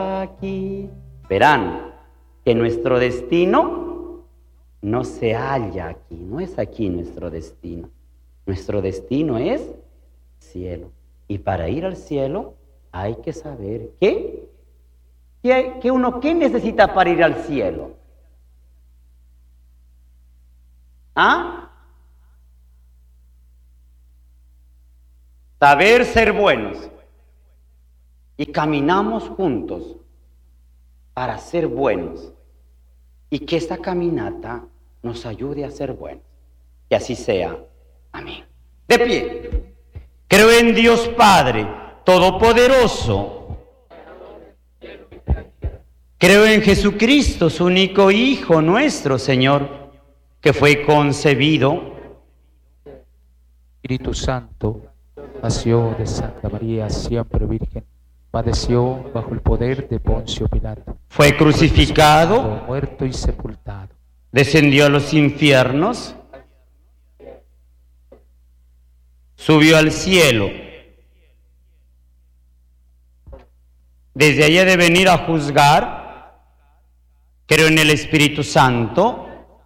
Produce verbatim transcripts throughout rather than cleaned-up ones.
aquí. Verán que nuestro destino no se halla aquí, no es aquí nuestro destino. Nuestro destino es cielo. Y para ir al cielo hay que saber qué, qué, qué uno qué necesita para ir al cielo. ¿Ah? Saber ser buenos. Y caminamos juntos para ser buenos. Y que esta caminata nos ayude a ser buenos. Que así sea. Amén. De pie. Creo en Dios Padre Todopoderoso. Creo en Jesucristo, su único Hijo, nuestro Señor, que fue concebido. Espíritu Santo, nació de Santa María, siempre Virgen, padeció bajo el poder de Poncio Pilato. Fue crucificado, muerto y sepultado. Descendió a los infiernos, subió al cielo. Desde allí ha de venir a juzgar. Creo en el Espíritu Santo.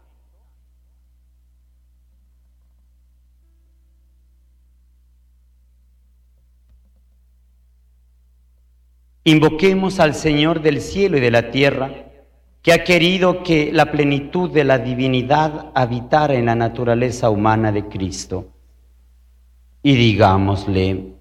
Invoquemos al Señor del cielo y de la tierra, que ha querido que la plenitud de la divinidad habitara en la naturaleza humana de Cristo. Y digámosle: